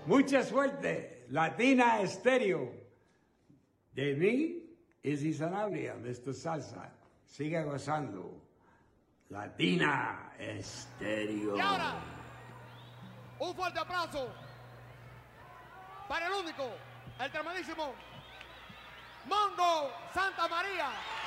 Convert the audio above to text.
Mucha suerte. Latina Estéreo. De mí es Sanabria, de esta salsa. Siga gozando. Latina Estéreo. Y ahora, un fuerte aplauso para el único, el tremendísimo Mongo Santa María.